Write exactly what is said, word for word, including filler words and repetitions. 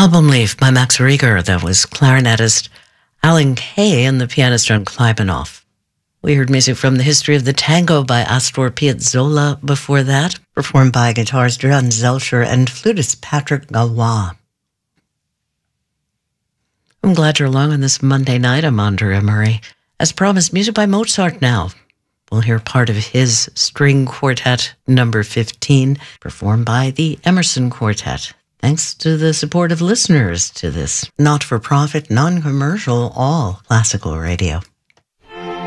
Album Leaf by Max Reger. That was clarinetist Alan Kay and the pianist John Klybanoff. We heard music from The History of the Tango by Astor Piazzolla before that, performed by guitarist Johann Zelcher and flutist Patrick Galois. I'm glad you're along on this Monday night. I'm Andrea Murray. As promised, music by Mozart now. We'll hear part of his string quartet number fifteen, performed by the Emerson Quartet. Thanks to the support of listeners to this not-for-profit, non-commercial, all classical radio.